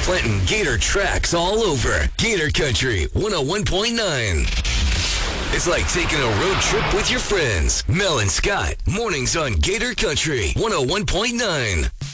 planting Gator tracks all over Gator Country 101.9. It's like taking a road trip with your friends. Mel and Scott, mornings on Gator Country 101.9.